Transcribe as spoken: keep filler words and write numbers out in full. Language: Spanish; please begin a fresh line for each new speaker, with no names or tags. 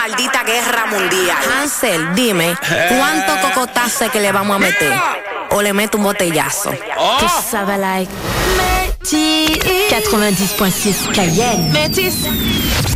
maldita guerra mundial.
Hansel, dime, ¿cuánto cocotazo que le vamos a meter? ¿O le meto un botellazo?
Oh.
Que ça va like Métis quatre-vingt-dix point six Cayenne.
Métis.